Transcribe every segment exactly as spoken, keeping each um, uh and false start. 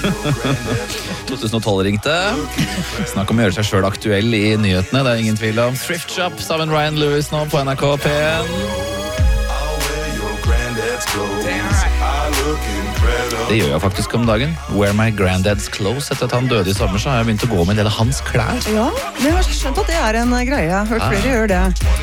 tolv ringte. Snakk om å gjøre seg selv aktuell i nyhetene, det er ingen tvil om. Thrift Shop sammen med Ryan Lewis nå på N R K P en. Det gjør jeg faktisk om dagen. Wear my granddad's clothes. Etter at han døde i sommer, så har jeg begynt å gå med en del av hans klær. Ja, men jeg har skjønt at det er en greie. Jeg har hørt flere ah. gjøre det.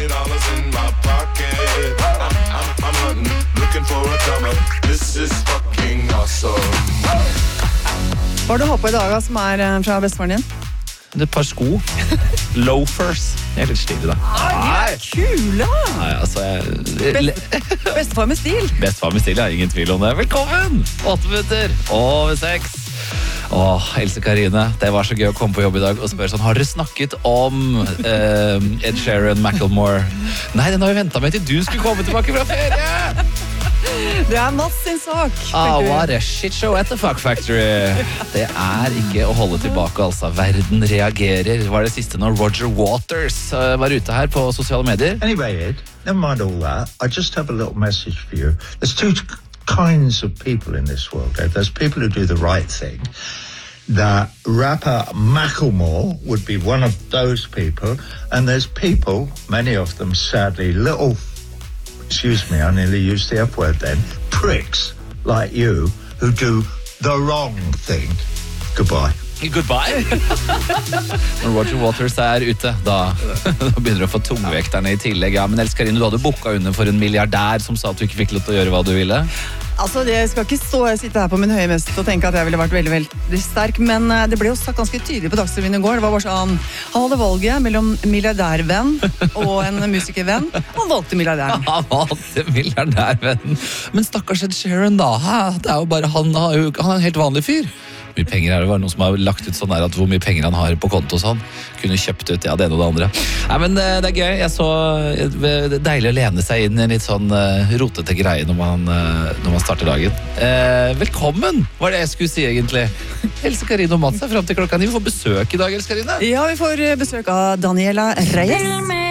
Hva har du håpet i dag som er fra bestefaren din? Det er et par sko. Loafers. Jeg er litt stilig da. Nei, kule! Nei, altså, jeg... Best, bestefar med stil. Bestefar med stil, jeg har ingen tvil om det. Velkommen! Åtte minutter over seks. Åh, Else Karine, det var så gøy å komme på jobb i dag og spørre sånn, har dere snakket om uh, Ed Sheeran, Macklemore? Nei, den har vi ventet med til du skulle komme tilbake fra ferie! Det er Mats sin sak. Ah, what a shit show at the Fuck Factory. Det er ikke å holde tilbake, altså. Verden reagerer. Var det siste når Roger Waters uh, var ute her på sosiale medier? Anyway, Ed, never mind all that. I just have a little message for you. There's two kinds of people in this world. Ed. There's people who do the right thing. The rapper Macklemore would be one of those people. And there's people, many of them sadly, little... Excuse me, I nearly used the F word then. Pricks like you who do the wrong thing. Goodbye. Goodbye? Når Roger Waters er ute, da, da begynner du å få tungvekterne i tillegg. Ja, men Else Karine, du hadde booket under for en milliardær som sa at du ikke fikk lov til å gjøre hva du ville. Altså, jeg skal ikke stå, jeg sitter her på min høye mest og tenke at jeg ville vært veldig, veldig sterk, men det ble jo sagt ganske tydelig på Dagsrevyen i går. Det var bare sånn, han hadde valget mellom milliardærvenn og en musikervenn. Han valgte milliardæren. Han valgte milliardærvennen. Men stakkars Ed Sheeran da, det er jo bare han, han er en helt vanlig fyr. Hvor mye penger er det? Var det noen som har lagt ut sånn der at hvor mye penger han har på konto sånn? Kunne kjøpt ut, ja, det ene og det andre. Nei, men det, det er gøy. Jeg så det er deilig å lene seg inn i en litt sånn uh, rotete greie når man, uh, når man starter dagen. Uh, velkommen, var det jeg skulle si egentlig. Else Karine og Mats er frem til klokka ni. Vi får besøk i dag, Else Karine. Ja, vi får besøk av Daniela Reyes.